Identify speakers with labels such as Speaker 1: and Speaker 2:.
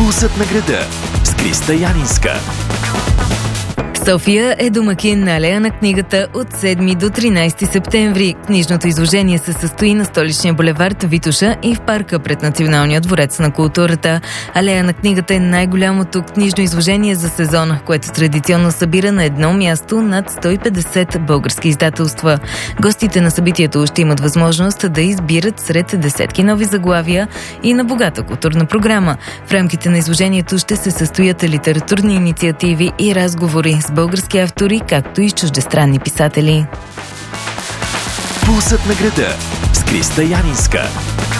Speaker 1: Пулсът на града с Криста Янинска.
Speaker 2: София е домакин на Алея на книгата от 7 до 13 септември. Книжното изложение се състои на столичния булевард Витоша и в парка пред Националния дворец на културата. Алея на книгата е най-голямото книжно изложение за сезона, което традиционно събира на едно място над 150 български издателства. Гостите на събитието ще имат възможност да избират сред десетки нови заглавия и на богата културна програма. В рамките на изложението ще се състоят литературни инициативи и разговори с български автори, както и с чуждестранни писатели.
Speaker 1: Пулсът на града с Криста Янинска.